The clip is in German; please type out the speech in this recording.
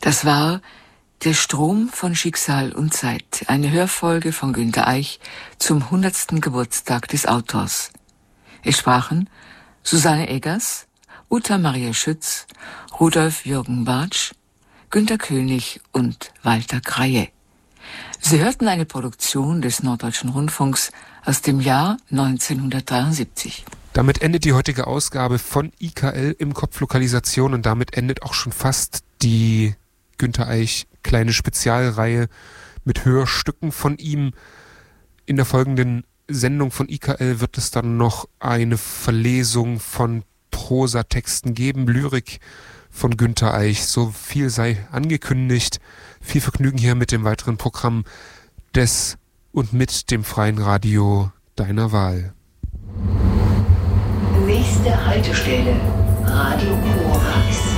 Das war Der Strom von Schicksal und Zeit, eine Hörfolge von Günter Eich zum 100. Geburtstag des Autors. Es sprachen Susanne Eggers, Uta Maria Schütz, Rudolf Jürgen Bartsch, Günter König und Walter Kraje. Sie hörten eine Produktion des Norddeutschen Rundfunks aus dem Jahr 1973. Damit endet die heutige Ausgabe von IKL im Kopf Lokalisation und damit endet auch schon fast die Günter Eich kleine Spezialreihe mit Hörstücken von ihm. In der folgenden Sendung von IKL wird es dann noch eine Verlesung von Prosatexten geben, Lyrik von Günter Eich. So viel sei angekündigt. Viel Vergnügen hier mit dem weiteren Programm des und mit dem freien Radio deiner Wahl. Nächste Haltestelle, Radio Korax.